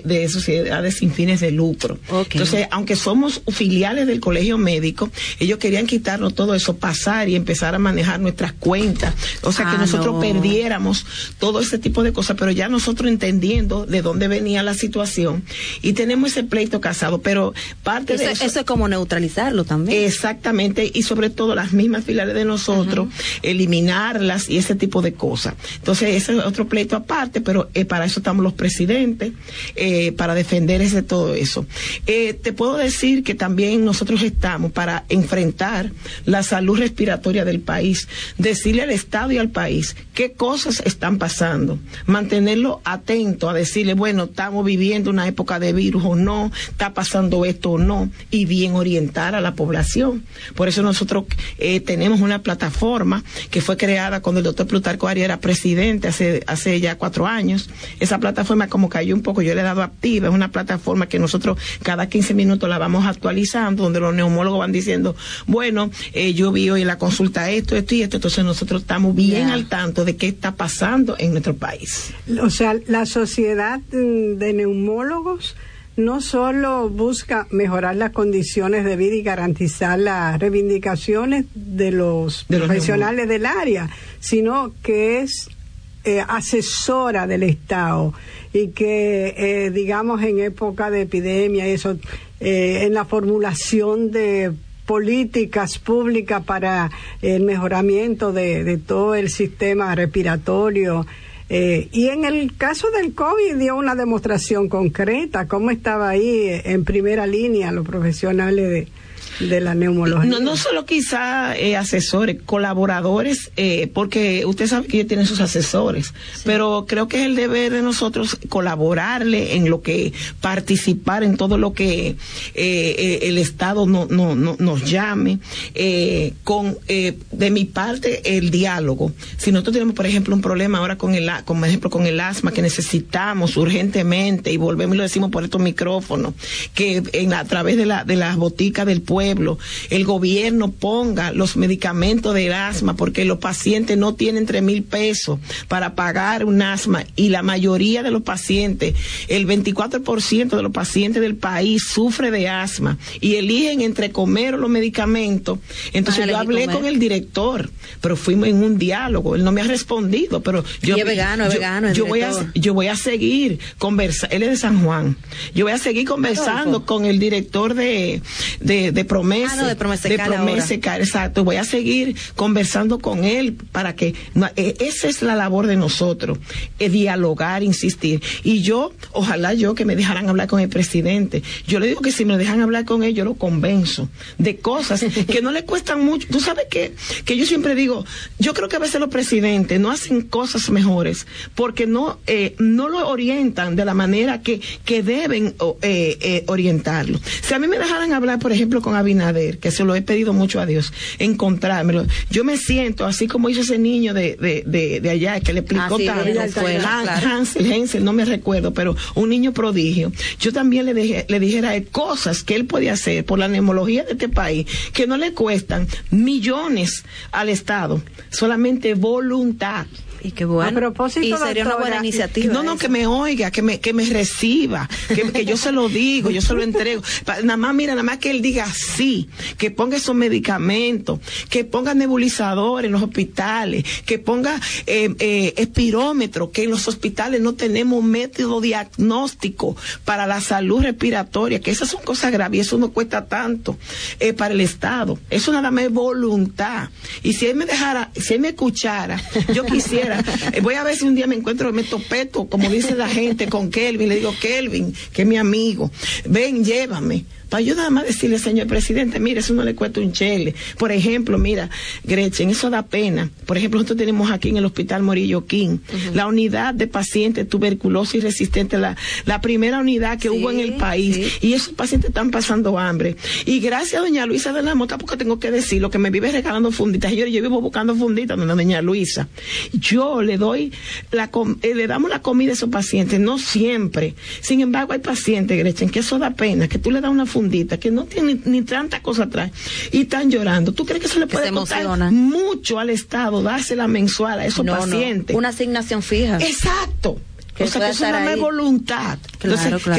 de sociedades sin fines de lucro. Okay. Entonces, aunque somos filiales del colegio médico, ellos querían quitarnos todo eso, pasar y empezar a manejar nuestras cuentas, o sea, que nosotros perdiéramos todo ese tipo de cosas, pero ya nosotros entendiendo de dónde venía la situación y tenemos ese pleito casado, pero parte de eso es como neutralizarlo también. Exactamente, y sobre todo las mismas filiales de nosotros, eliminarlas y ese tipo de cosas. Entonces, ese es otro pleito aparte, pero para eso estamos los presidentes, para defender todo eso. Te puedo decir que también nosotros estamos para enfrentar la salud respiratoria del país, decirle al Estado y al país qué cosas están pasando, mantenerlo atento a decirle, bueno, estamos viviendo una época de virus o no, está pasando esto o no, y bien orientar a la población. Por eso nosotros tenemos una plataforma que fue creada cuando el doctor Plutarco Arias era presidente hace ya 4 años. Esa plataforma como cayó un poco, yo le he dado activa, es una plataforma que nosotros cada 15 minutos la vamos actualizando, donde los neumólogos van diciendo, bueno, yo vi hoy en la consulta esto y esto, entonces nosotros estamos bien al tanto de qué está pasando en nuestro país. O sea, la sociedad de neumólogos no solo busca mejorar las condiciones de vida y garantizar las reivindicaciones de los profesionales del área, sino que es asesora del Estado y que, digamos, en época de epidemia, eso, en la formulación de políticas públicas para el mejoramiento de todo el sistema respiratorio. Y en el caso del COVID dio una demostración concreta, cómo estaba ahí en primera línea los profesionales de la neumología. No solo quizá asesores, colaboradores, porque usted sabe que ellos tienen sus asesores, pero creo que es el deber de nosotros colaborarle en lo que, participar en todo lo que el Estado nos llame, de mi parte el diálogo. Si nosotros tenemos, por ejemplo, un problema ahora con el asma que necesitamos urgentemente, y volvemos y lo decimos por estos micrófonos, que a través de las boticas del pueblo, el gobierno ponga los medicamentos del asma, porque los pacientes no tienen 3,000 pesos para pagar un asma, y la mayoría de los pacientes, el 24% de los pacientes del país sufre de asma y eligen entre comer o los medicamentos. Entonces yo hablé con el director, pero fuimos en un diálogo, él no me ha respondido, pero yo voy a seguir conversando, él es de San Juan, yo voy a seguir conversando con el director de Promesa, exacto, voy a seguir conversando con él para que, esa es la labor de nosotros, dialogar, insistir, y ojalá que me dejaran hablar con el presidente. Yo le digo que si me dejan hablar con él, yo lo convenzo de cosas que no le cuestan mucho. Tú sabes que yo siempre digo, yo creo que a veces los presidentes no hacen cosas mejores porque no lo orientan de la manera que deben orientarlo. Si a mí me dejaran hablar, por ejemplo, con Abinader, que se lo he pedido mucho a Dios, encontrármelo, yo me siento así como hizo ese niño de allá que le explicó Hansel, no me recuerdo, pero un niño prodigio. Yo también le dijera cosas que él podía hacer por la neumología de este país, que no le cuestan millones al Estado, solamente voluntad. Y qué bueno. A propósito, y sería una buena iniciativa. Que me oiga, que me reciba, que yo se lo digo, yo se lo entrego. Nada más que él diga sí, que ponga esos medicamentos, que ponga nebulizador en los hospitales, que ponga espirómetro, que en los hospitales no tenemos método diagnóstico para la salud respiratoria, que esas son cosas graves y eso no cuesta tanto para el Estado. Eso nada más es voluntad. Y si él me escuchara, yo quisiera. Voy a ver si un día me topeto, como dice la gente, con Kelvin. Le digo, Kelvin, que es mi amigo, ven, llévame. Para yo nada más decirle, señor presidente, mire, eso no le cuesta un chele. Por ejemplo, mira, Gretchen, eso da pena. Por ejemplo, nosotros tenemos aquí en el Hospital Morillo King, la unidad de pacientes tuberculosis resistente, la primera unidad que hubo en el país, y esos pacientes están pasando hambre. Y gracias a doña Luisa de la Mota, porque tengo que decirlo, que me vive regalando funditas. Yo vivo buscando funditas, doña Luisa. Yo le damos la comida a esos pacientes, no siempre. Sin embargo, hay pacientes, Gretchen, que eso da pena, que tú le das una fundita, que no tiene ni tanta cosa atrás, y están llorando. ¿Tú crees que eso le puede costar mucho al Estado dársela mensual a esos pacientes? Una asignación fija. Exacto. O sea, que es una voluntad. Claro, entonces, claro.